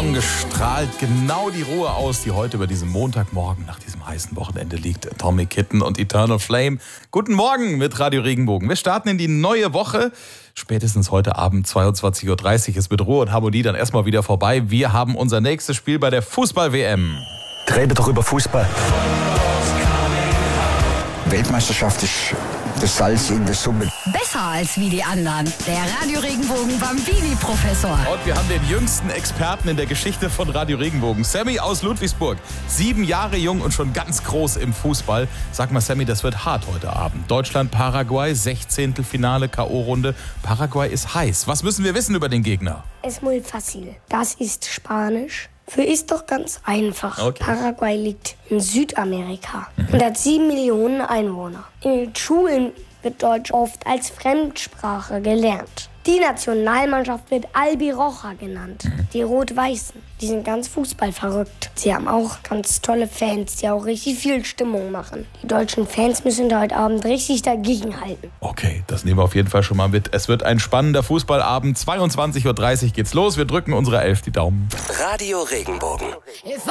strahlt genau die Ruhe aus, die heute über diesem Montagmorgen nach diesem heißen Wochenende liegt. Atomic Kitten und Eternal Flame. Guten Morgen mit Radio Regenbogen. Wir starten in die neue Woche. Spätestens heute Abend 22.30 Uhr ist mit Ruhe und Harmonie dann erstmal wieder vorbei. Wir haben unser nächstes Spiel bei der Fußball-WM. Rede doch über Fußball. Weltmeisterschaft ist das Salz in der Suppe. Besser als wie die anderen. Der Radio Regenbogen Bambini-Professor. Und wir haben den jüngsten Experten in der Geschichte von Radio Regenbogen. Sammy aus Ludwigsburg. 7 Jahre jung und schon ganz groß im Fußball. Sag mal, Sammy, das wird hart heute Abend. Deutschland-Paraguay, 16. Finale, K.O.-Runde. Paraguay ist heiß. Was müssen wir wissen über den Gegner? Es muy fácil. Das ist Spanisch. Für ist doch ganz einfach. Okay. Paraguay liegt in Südamerika und hat 7 Millionen Einwohner. In den Schulen wird Deutsch oft als Fremdsprache gelernt. Die Nationalmannschaft wird Albiroja genannt. Die Rot-Weißen, die sind ganz fußballverrückt. Sie haben auch ganz tolle Fans, die auch richtig viel Stimmung machen. Die deutschen Fans müssen da heute Abend richtig dagegenhalten. Okay, das nehmen wir auf jeden Fall schon mal mit. Es wird ein spannender Fußballabend. 22.30 Uhr geht's los. Wir drücken unserer 11 die Daumen. Radio Regenbogen.